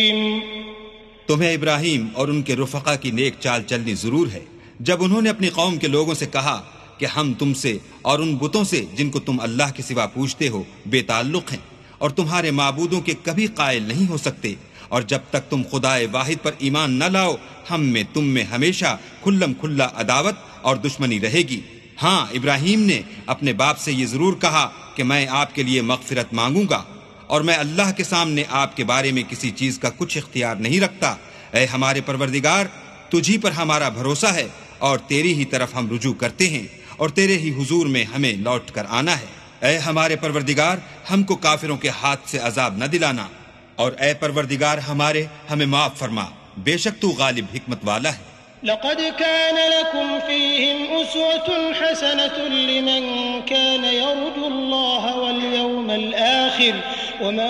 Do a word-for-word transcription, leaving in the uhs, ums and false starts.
तुम्हें इब्राहिम और उनके रुफका की नेक चाल चलनी जरूर है जब उन्होंने अपनी कौम के लोगों से कहा कि हम तुमसे और उन बुतों से जिनको तुम अल्लाह के सिवा पूजते हो बेताल्लुक हैं और तुम्हारे माबूदों के कभी कायल नहीं हो सकते, और जब तक तुम खुदाए वाहिद पर ईमान न लाओ हम में तुम में हमेशा खुल्लम खुल्ला अदावत और दुश्मनी रहेगी। हाँ, इब्राहिम ने अपने बाप से ये जरूर कहा कि मैं आपके लिए मगफिरत मांगूंगा और मैं अल्लाह के सामने आपके बारे में किसी चीज का कुछ इख्तियार नहीं रखता। ऐ हमारे परवरदिगार, तुझी पर हमारा भरोसा है और तेरी ही तरफ हम रुजू करते हैं और तेरे ही हुजूर में हमें लौट कर आना है। ऐ हमारे परवरदिगार, हमको काफिरों के हाथ से अजाब न दिलाना, और ऐ परवरदिगार हमारे, हमें माफ फरमा, बेशक तू गालिब हिकमत वाला है। लक़द कान लकुम फ़ीहिम उस्वतुन हसनतुन लिमन कान यर्जुल्लाह वल यौमल आखिर वमा